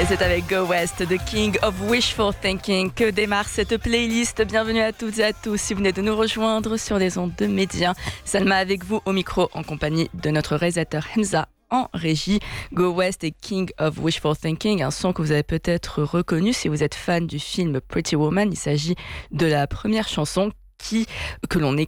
Et c'est avec Go West, The King of Wishful Thinking, que démarre cette playlist. Bienvenue à toutes et à tous si vous venez de nous rejoindre sur les ondes de Média. Salma avec vous au micro en compagnie de notre réalisateur Hamza en régie. Go West et King of Wishful Thinking, un son que vous avez peut-être reconnu si vous êtes fan du film Pretty Woman. Il s'agit de la première chanson que l'on